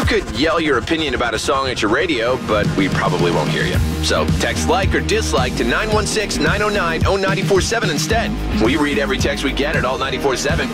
could yell your opinion about a song at your radio, but we probably won't hear you. So text like or dislike to 916-909-0947 instead. We read every text we get at Alt 94.7.